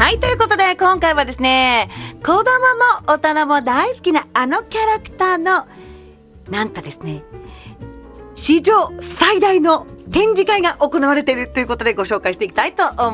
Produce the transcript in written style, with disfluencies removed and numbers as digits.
はい、ということで今回はですね、子供も大人も大好きなあのキャラクターのなんとですね、史上最大の展示会が行われているということでご紹介していきたいと思います。